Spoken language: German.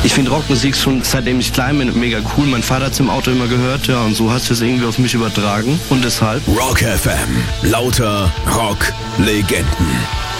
Ich finde Rockmusik schon seitdem ich klein bin mega cool. Mein Vater hat es im Auto immer gehört, ja, und so hat es das irgendwie auf mich übertragen. Und deshalb Rock FM. Lauter Rock-Legenden.